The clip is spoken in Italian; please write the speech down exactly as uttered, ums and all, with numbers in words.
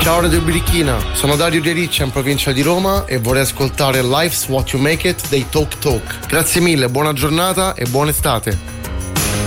Ciao Radio Birichina, sono Dario De Riccia in provincia di Roma e vorrei ascoltare Life's What You Make It dei Talk Talk. Grazie mille, buona giornata e buona estate.